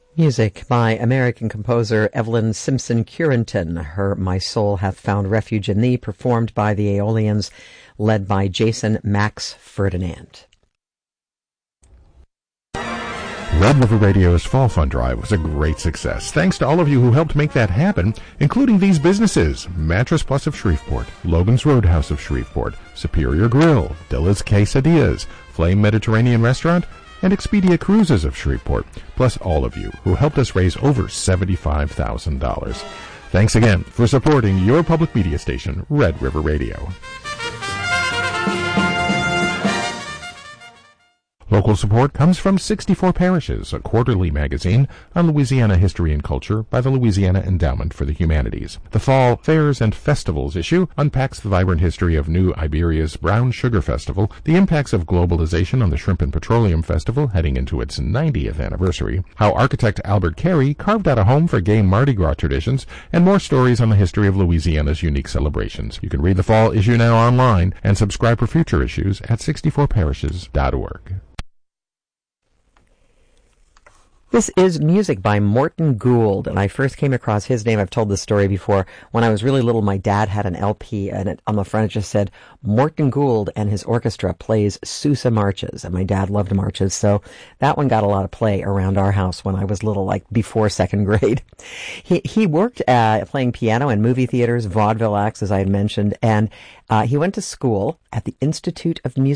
Music by American composer Evelyn Simpson Curenton. Her My Soul Hath Found Refuge in Thee, performed by the Aeolians, led by Jason Max Ferdinand. Red River Radio's Fall Fund Drive was a great success. Thanks to all of you who helped make that happen, including these businesses: Mattress Plus of Shreveport, Logan's Roadhouse of Shreveport, Superior Grill, Dilla's Quesadillas, Flame Mediterranean Restaurant, and Expedia Cruises of Shreveport, plus all of you who helped us raise over $75,000. Thanks again for supporting your public media station, Red River Radio. Local support comes from 64 Parishes, a quarterly magazine on Louisiana history and culture by the Louisiana Endowment for the Humanities. The Fall Fairs and Festivals issue unpacks the vibrant history of New Iberia's Brown Sugar Festival, the impacts of globalization on the Shrimp and Petroleum Festival heading into its 90th anniversary, how architect Albert Carey carved out a home for gay Mardi Gras traditions, and more stories on the history of Louisiana's unique celebrations. You can read the fall issue now online and subscribe for future issues at 64parishes.org. This is music by Morton Gould, and I first came across his name. I've told this story before. When I was really little, my dad had an LP, and on the front it just said, Morton Gould and his orchestra plays Sousa marches, and my dad loved marches, so that one got a lot of play around our house when I was little, like before second grade. He worked playing piano in movie theaters, vaudeville acts, as I had mentioned, and he went to school at the Institute of Music